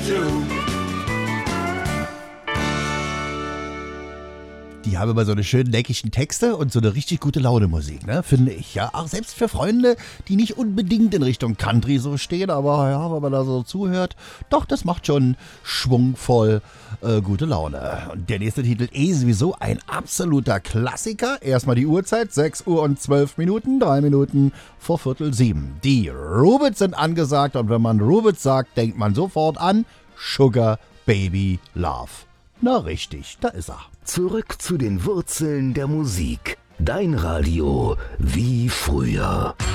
Die haben immer so eine schönen, neckigen Texte und so eine richtig gute Laune-Musik, ne, finde ich. Ja, auch selbst für Freunde, die nicht unbedingt in Richtung Country so stehen, aber ja, wenn man da so zuhört, doch, das macht schon schwungvoll gute Laune. Und der nächste Titel sowieso ein absoluter Klassiker. Erstmal die Uhrzeit, 6 Uhr und 12 Minuten, 3 Minuten vor 6:45. Die Rubits sind angesagt und wenn man Rubits sagt, denkt man sofort an Sugar Baby Love. Na richtig, da ist er. Zurück zu den Wurzeln der Musik. Dein Radio wie früher.